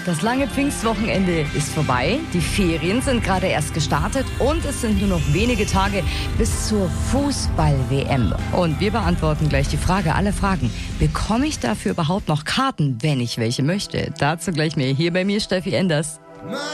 Das lange Pfingstwochenende ist vorbei, die Ferien sind gerade erst gestartet und es sind nur noch wenige Tage bis zur Fußball-WM. Und wir beantworten gleich die Frage aller Fragen. Bekomme ich dafür überhaupt noch Karten, wenn ich welche möchte? Dazu gleich mehr hier bei mir, Steffi Enders.